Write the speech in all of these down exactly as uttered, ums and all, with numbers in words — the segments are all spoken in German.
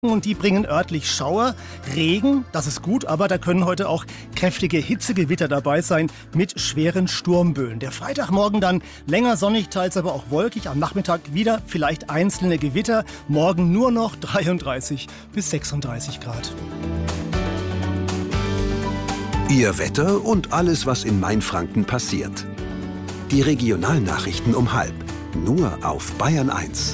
Und die bringen örtlich Schauer, Regen, das ist gut, aber da können heute auch kräftige Hitzegewitter dabei sein mit schweren Sturmböen. Der Freitagmorgen dann länger sonnig, teils aber auch wolkig. Am Nachmittag wieder vielleicht einzelne Gewitter. Morgen nur noch dreiunddreißig bis sechsunddreißig Grad. Ihr Wetter und alles, was in Mainfranken passiert. Die Regionalnachrichten um halb. Nur auf Bayern eins.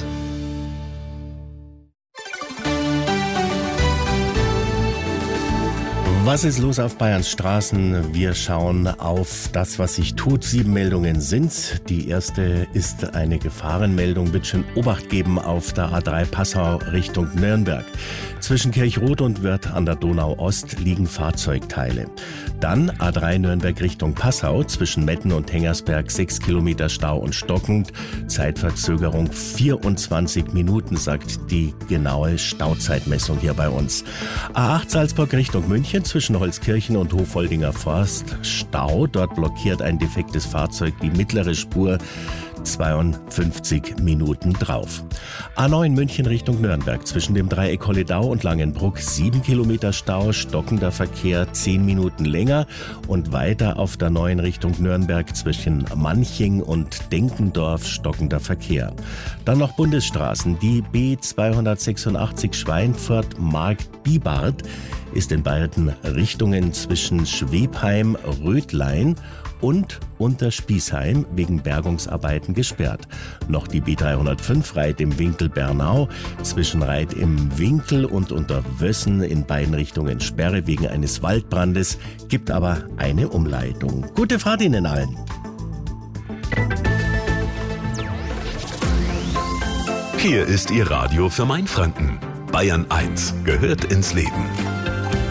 Was ist los auf Bayerns Straßen? Wir schauen auf das, was sich tut. Sieben Meldungen sind's. Die erste ist eine Gefahrenmeldung. Bitte schön Obacht geben auf der A drei Passau Richtung Nürnberg. Zwischen Kirchrot und Wörth an der Donau-Ost liegen Fahrzeugteile. Dann A drei Nürnberg Richtung Passau. Zwischen Metten und Hengersberg sechs Kilometer Stau und stockend. Zeitverzögerung vierundzwanzig Minuten, sagt die genaue Stauzeitmessung hier bei uns. A acht Salzburg Richtung München. Zwischen Holzkirchen und Hofoldinger Forst Stau. Dort blockiert ein defektes Fahrzeug die mittlere Spur. zweiundfünfzig Minuten drauf. A neun München Richtung Nürnberg. Zwischen dem Dreieck Holledau und Langenbruck sieben Kilometer Stau. Stockender Verkehr zehn Minuten länger. Und weiter auf der neuen Richtung Nürnberg zwischen Manching und Denkendorf stockender Verkehr. Dann noch Bundesstraßen. Die B zweihundertsechsundachtzig Schweinfurt-Markt-Bibart ist in beiden Richtungen zwischen Schwebheim, Rötlein und Unterspießheim wegen Bergungsarbeiten gesperrt. Noch die B dreihundertfünf Reit im Winkel Bernau, zwischen Reit im Winkel und Unterwössen in beiden Richtungen Sperre wegen eines Waldbrandes, gibt aber eine Umleitung. Gute Fahrt Ihnen allen! Hier ist Ihr Radio für Mainfranken. Bayern eins gehört ins Leben.